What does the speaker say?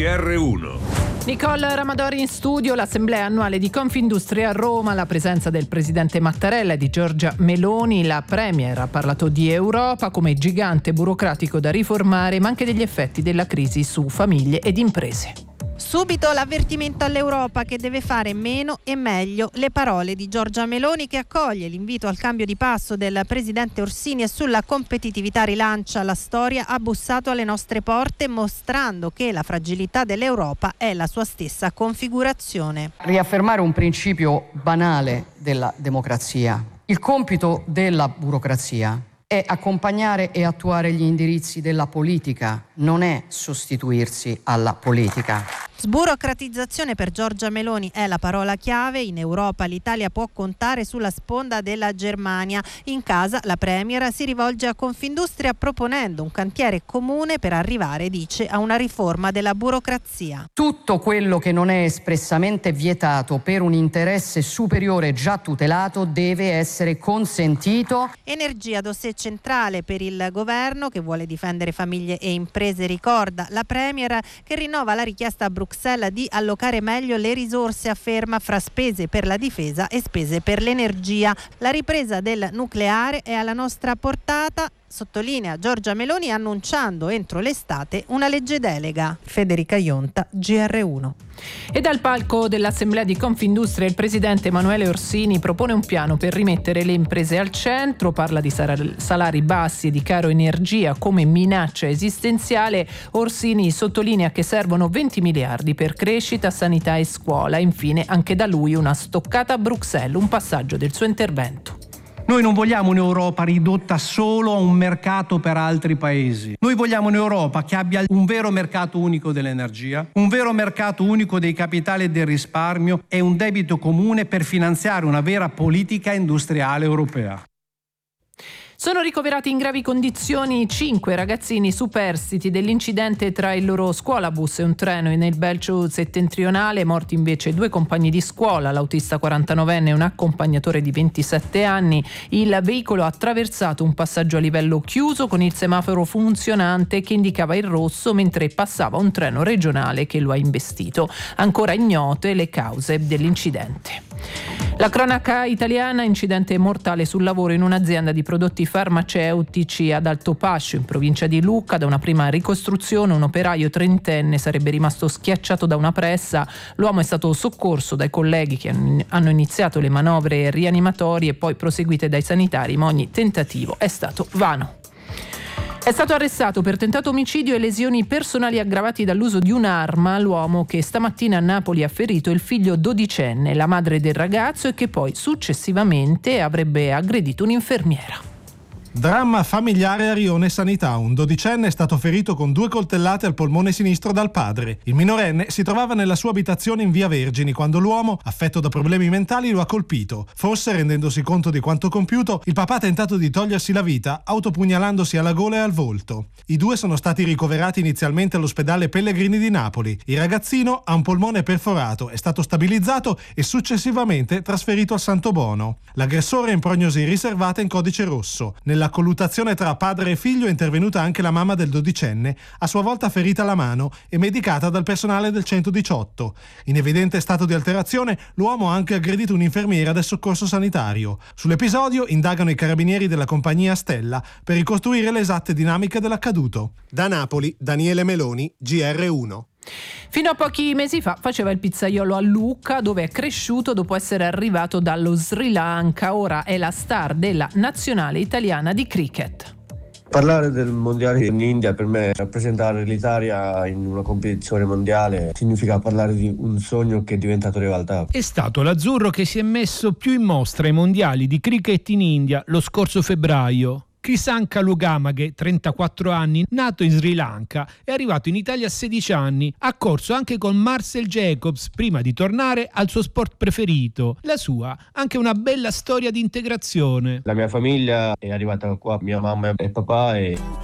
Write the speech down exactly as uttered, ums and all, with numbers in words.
R uno. Nicole Ramadori in studio. L'assemblea annuale di Confindustria a Roma, la presenza del presidente Mattarella e di Giorgia Meloni. La Premier ha parlato di Europa come gigante burocratico da riformare, ma anche degli effetti della crisi su famiglie ed imprese. Subito l'avvertimento all'Europa che deve fare meno e meglio. Le parole di Giorgia Meloni, che accoglie l'invito al cambio di passo del presidente Orsini e sulla competitività rilancia la storia, ha bussato alle nostre porte mostrando che la fragilità dell'Europa è la sua stessa configurazione. Riaffermare un principio banale della democrazia. Il compito della burocrazia è accompagnare e attuare gli indirizzi della politica, non è sostituirsi alla politica. Sburocratizzazione per Giorgia Meloni è la parola chiave. In Europa l'Italia può contare sulla sponda della Germania. In casa la Premier si rivolge a Confindustria proponendo un cantiere comune per arrivare, dice, a una riforma della burocrazia. Tutto quello che non è espressamente vietato per un interesse superiore già tutelato deve essere consentito. Energia, dossier centrale per il governo che vuole difendere famiglie e imprese, ricorda la Premier, che rinnova la richiesta a Bruxelles di allocare meglio le risorse, afferma, fra spese per la difesa e spese per l'energia. La ripresa del nucleare è alla nostra portata, sottolinea Giorgia Meloni, annunciando entro l'estate una legge delega. Federica Ionta, G R uno. E dal palco dell'Assemblea di Confindustria il presidente Emanuele Orsini propone un piano per rimettere le imprese al centro, parla di salari bassi e di caro energia come minaccia esistenziale. Orsini sottolinea che servono venti miliardi per crescita, sanità e scuola. Infine anche da lui una stoccata a Bruxelles, un passaggio del suo intervento. Noi non vogliamo un'Europa ridotta solo a un mercato per altri paesi. Noi vogliamo un'Europa che abbia un vero mercato unico dell'energia, un vero mercato unico dei capitali e del risparmio e un debito comune per finanziare una vera politica industriale europea. Sono ricoverati in gravi condizioni cinque ragazzini superstiti dell'incidente tra il loro scuolabus e un treno nel Belgio settentrionale. Morti invece due compagni di scuola, l'autista quarantanovenne e un accompagnatore di ventisette anni. Il veicolo ha attraversato un passaggio a livello chiuso con il semaforo funzionante che indicava il rosso mentre passava un treno regionale che lo ha investito. Ancora ignote le cause dell'incidente. La cronaca italiana: incidente mortale sul lavoro in un'azienda di prodotti farmaceutici ad Altopascio, in provincia di Lucca. Da una prima ricostruzione un operaio trentenne sarebbe rimasto schiacciato da una pressa. L'uomo è stato soccorso dai colleghi che hanno iniziato le manovre rianimatorie e poi proseguite dai sanitari, ma ogni tentativo è stato vano. È stato arrestato per tentato omicidio e lesioni personali aggravati dall'uso di un'arma l'uomo che stamattina a Napoli ha ferito il figlio dodicenne, la madre del ragazzo, e che poi successivamente avrebbe aggredito un'infermiera. Dramma familiare a Rione Sanità. Un dodicenne è stato ferito con due coltellate al polmone sinistro dal padre. Il minorenne si trovava nella sua abitazione in via Vergini quando l'uomo, affetto da problemi mentali, lo ha colpito. Forse, rendendosi conto di quanto compiuto, il papà ha tentato di togliersi la vita autopugnalandosi alla gola e al volto. I due sono stati ricoverati inizialmente all'ospedale Pellegrini di Napoli. Il ragazzino ha un polmone perforato, è stato stabilizzato e successivamente trasferito al Santobono. L'aggressore è in prognosi riservata in codice rosso. Nella Nella colluttazione tra padre e figlio è intervenuta anche la mamma del dodicenne, a sua volta ferita alla mano e medicata dal personale del centodiciotto. In evidente stato di alterazione, l'uomo ha anche aggredito un'infermiera del soccorso sanitario. Sull'episodio indagano i carabinieri della compagnia Stella per ricostruire le esatte dinamiche dell'accaduto. Da Napoli, Daniele Meloni, G R uno. Fino a pochi mesi fa faceva il pizzaiolo a Lucca, dove è cresciuto dopo essere arrivato dallo Sri Lanka. Ora è la star della nazionale italiana di cricket. Parlare del mondiale in India per me, rappresentare l'Italia in una competizione mondiale, significa parlare di un sogno che è diventato realtà. È stato l'azzurro che si è messo più in mostra ai mondiali di cricket in India lo scorso febbraio. Krisanka Lugamage, trentaquattro anni, nato in Sri Lanka, è arrivato in Italia a sedici anni. Ha corso anche con Marcel Jacobs prima di tornare al suo sport preferito. La sua, anche una bella storia di integrazione. La mia famiglia è arrivata qua, mia mamma e papà, e